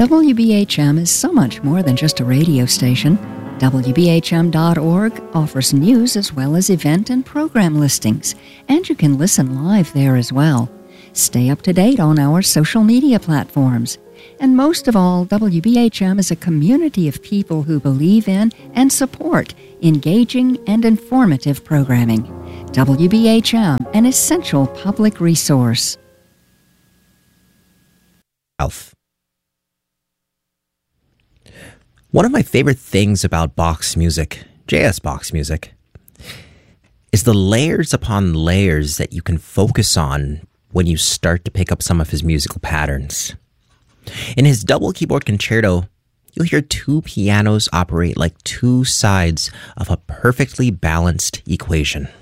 WBHM is so much more than just a radio station. WBHM.org offers news as well as event and program listings, and you can listen live there as well. Stay up to date on our social media platforms. And most of all, WBHM is a community of people who believe in and support engaging and informative programming. WBHM, an essential public resource. Health. One of my favorite things about box music, JS box music, is the layers upon layers that you can focus on when you start to pick up some of his musical patterns. In his double keyboard concerto, you'll hear two pianos operate like two sides of a perfectly balanced equation.